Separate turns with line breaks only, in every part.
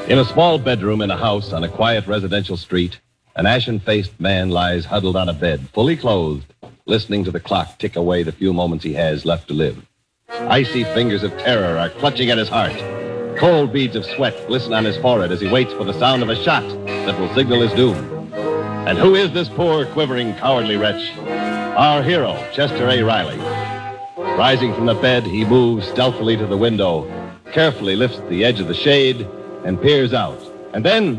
In a small bedroom in a house on a quiet residential street, an ashen-faced man lies huddled on a bed, fully clothed, listening to the clock tick away the few moments he has left to live. Icy fingers of terror are clutching at his heart. Cold beads of sweat glisten on his forehead as he waits for the sound of a shot that will signal his doom. And who is this poor, quivering, cowardly wretch? Our hero, Chester A. Riley. Rising from the bed, he moves stealthily to the window, carefully lifts the edge of the shade, and peers out. And then...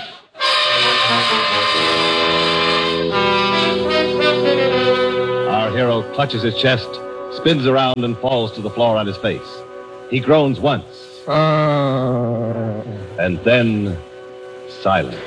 our hero clutches his chest, spins around, and falls to the floor on his face. He groans once. And then... silence.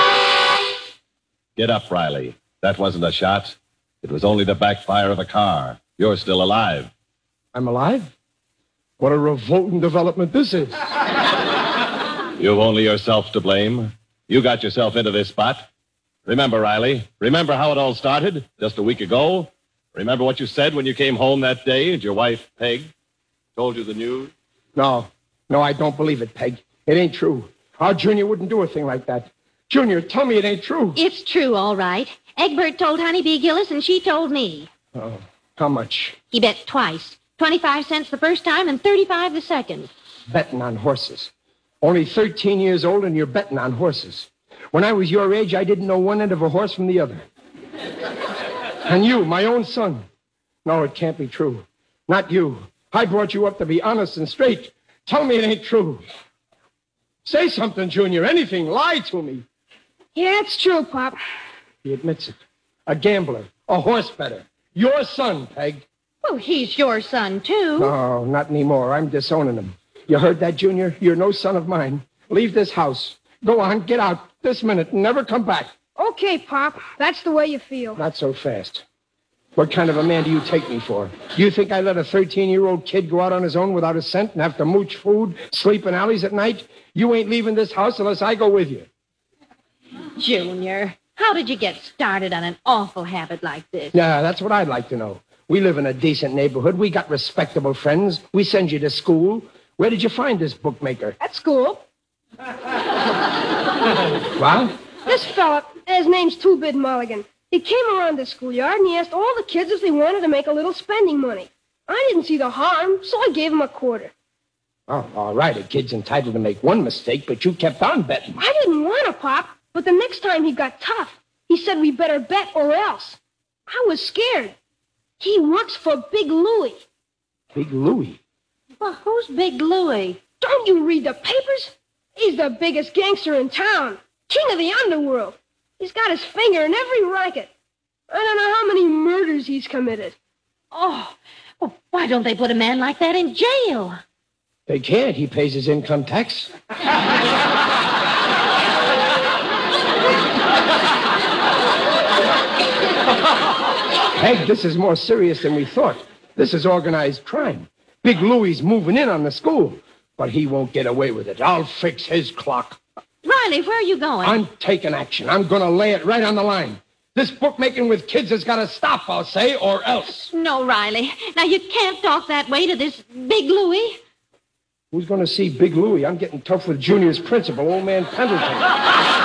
Get up, Riley. That wasn't a shot. It was only the backfire of a car. You're still alive.
I'm alive? What a revolting development this is.
You've only yourself to blame. You got yourself into this spot. Remember, Riley, remember how it all started just a week ago? Remember what you said when you came home that day and your wife, Peg, told you the news?
No, I don't believe it, Peg. It ain't true. Our Junior wouldn't do a thing like that. Junior, tell me it ain't true.
It's true, all right. Egbert told Honeybee Gillis, and she told me.
Oh, how much?
He bet twice. 25 cents the first time and 35 the second.
Betting on horses. Only 13 years old and you're betting on horses. When I was your age, I didn't know one end of a horse from the other. And you, my own son. No, it can't be true. Not you. I brought you up to be honest and straight. Tell me it ain't true. Say something, Junior. Anything. Lie to me.
Yeah, it's true, Pop.
He admits it. A gambler. A horse bettor. Your son, Peg.
Well, he's your son, too.
No, not anymore. I'm disowning him. You heard that, Junior? You're no son of mine. Leave this house. Go on, get out this minute and never come back.
Okay, Pop. That's the way you feel.
Not so fast. What kind of a man do you take me for? You think I let a 13-year-old kid go out on his own without a cent and have to mooch food, sleep in alleys at night? You ain't leaving this house unless I go with you.
Junior, how did you get started on an awful habit like this?
Yeah, that's what I'd like to know. We live in a decent neighborhood. We got respectable friends. We send you to school. Where did you find this bookmaker?
At school.
What?
This fella, his name's Two-Bit Mulligan. He came around the schoolyard and he asked all the kids if they wanted to make a little spending money. I didn't see the harm, so I gave him a quarter.
Oh, all right. A kid's entitled to make one mistake, but you kept on betting.
I didn't want to, Pop, but the next time he got tough. He said we better bet or else. I was scared. He works for Big Louie.
Big Louie?
Well, who's Big Louie?
Don't you read the papers? He's the biggest gangster in town. King of the underworld. He's got his finger in every racket. I don't know how many murders he's committed.
Oh, well, why don't they put a man like that in jail?
They can't. He pays his income tax. Peg, this is more serious than we thought. This is organized crime. Big Louie's moving in on the school. But he won't get away with it. I'll fix his clock.
Riley, where are you going?
I'm taking action. I'm going to lay it right on the line. This bookmaking with kids has got to stop, I'll say, or else.
No, Riley. Now, you can't talk that way to this Big Louie.
Who's going to see Big Louie? I'm getting tough with Junior's principal, old man Pendleton.